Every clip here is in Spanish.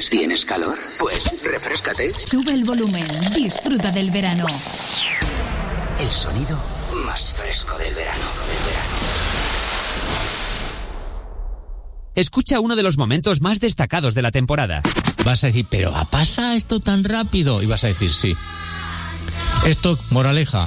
¿Tienes calor? Pues refréscate. Sube el volumen, disfruta del verano. El sonido más fresco del verano. Escucha uno de los momentos más destacados de la temporada. Vas a decir, ¿pero pasa esto tan rápido? Y vas a decir, sí. Esto, moraleja,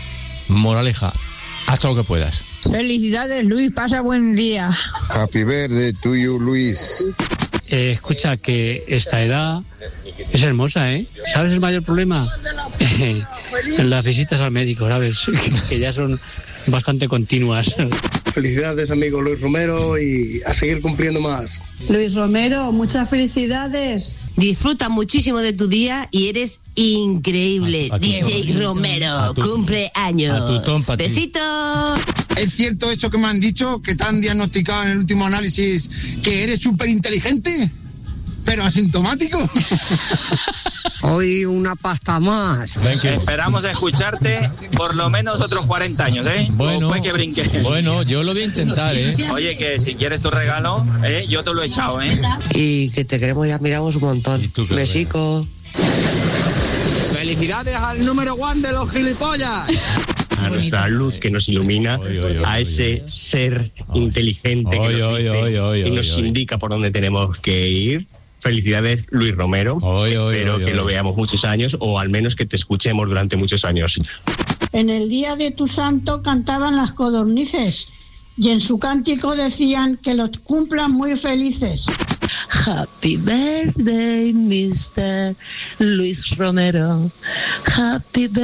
haz todo lo que puedas. Felicidades, Luis, pasa buen día. Happy birthday to you, Luis. Escucha, que esta edad es hermosa, ¿eh? ¿Sabes el mayor problema? En las visitas al médico, ¿sabes? Que ya son bastante continuas. Felicidades, amigo Luis Romero, y a seguir cumpliendo más. Luis Romero, muchas felicidades. Disfruta muchísimo de tu día y eres increíble. DJ Romero, cumpleaños. Besitos. ¿Es cierto eso que me han dicho, que te han diagnosticado en el último análisis que eres súper inteligente, pero asintomático? Hoy una pasta más. Esperamos escucharte por lo menos otros 40 años, ¿eh? Bueno, que brinques. Bueno, yo lo voy a intentar, ¿eh? Oye, que si quieres tu regalo, yo te lo he echado, ¿eh? Y que te queremos y admiramos un montón. Besico. ¡Felicidades al número 1 de los gilipollas! A nuestra luz que nos ilumina, a ese ser inteligente que nos dice y nos indica por dónde tenemos que ir. Felicidades, Luis Romero. Espero que lo veamos muchos años, o al menos que te escuchemos durante muchos años. En el día de tu santo cantaban las codornices y en su cántico decían que los cumplan muy felices. Happy birthday, Mr. Luis Romero. Happy birthday.